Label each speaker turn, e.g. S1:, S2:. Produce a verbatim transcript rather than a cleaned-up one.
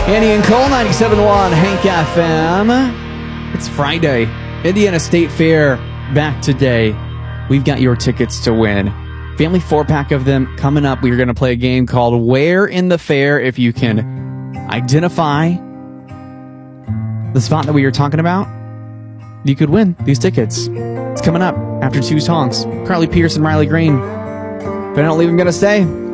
S1: Andy and Cole, ninety-seven point one Hank F M. It's Friday. Indiana State Fair back today. We've got your tickets to win. Family four-pack of them coming up. We are going to play a game called Where in the Fair. If you can identify the spot that we are talking about, you could win these tickets. It's coming up after two songs. Carly Pierce and Riley Green. If I don't leave, I'm going to stay.